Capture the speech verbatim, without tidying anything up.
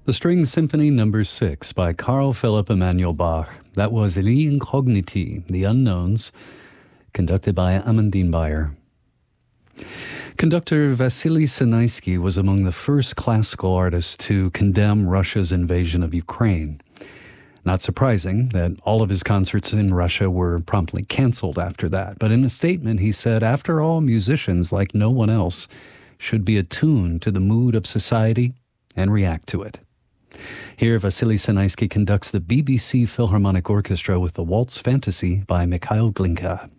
The String Symphony Number six by Carl Philipp Emanuel Bach. That was Les Incogniti, The Unknowns, conducted by Amandine Bayer. Conductor Vasily Sinaisky was among the first classical artists to condemn Russia's invasion of Ukraine. Not surprising that all of his concerts in Russia were promptly canceled after that, but in a statement he said, after all, musicians, like no one else, should be attuned to the mood of society and react to it. Here, Vasily Sinaisky conducts the B B C Philharmonic Orchestra with the Waltz Fantasy by Mikhail Glinka.